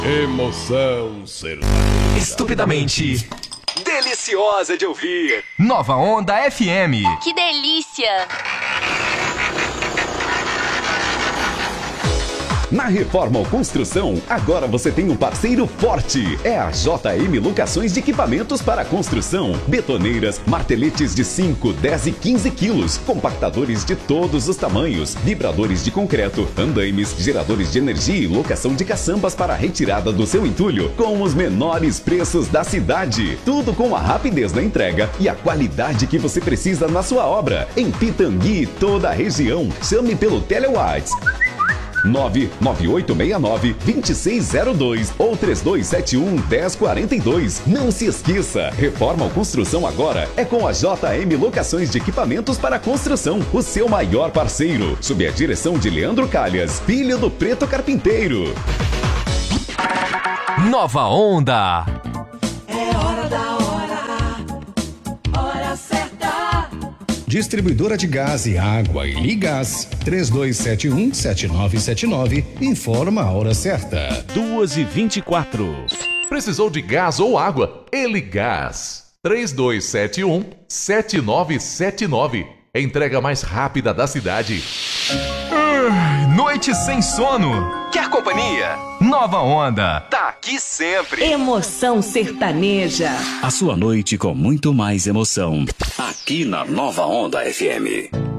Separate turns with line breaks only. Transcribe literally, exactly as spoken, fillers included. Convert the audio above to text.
Emoção sertaneja.
Estupidamente
deliciosa de ouvir.
Nova Onda F M.
Que delícia!
Na Reforma ou Construção, agora você tem um parceiro forte. É a J M Locações de Equipamentos para Construção. Betoneiras, marteletes de cinco, dez e quinze quilos, compactadores de todos os tamanhos, vibradores de concreto, andaimes, geradores de energia e locação de caçambas para a retirada do seu entulho, com os menores preços da cidade. Tudo com a rapidez na entrega e a qualidade que você precisa na sua obra. Em Pitangui e toda a região. Chame pelo TeleWhatsApp nove nove oito seis nove, dois seis zero dois ou três dois sete um, um zero quatro dois. Não se esqueça, Reforma ou Construção agora é com a J M Locações de Equipamentos para Construção, o seu maior parceiro, sob a direção de Leandro Calhas, filho do Preto Carpinteiro.
Nova Onda.
É hora da hora, hora certa.
Distribuidora de gás e água e Ligás, três dois sete um, sete nove sete nove, informa a hora certa.
duas e vinte e quatro. Precisou de gás ou água? Eligás. três dois sete um, sete nove sete nove. Entrega mais rápida da cidade.
Uh, noite sem sono.
Quer companhia?
Nova Onda.
Tá aqui sempre.
Emoção sertaneja.
A sua noite com muito mais emoção. Aqui na Nova Onda F M.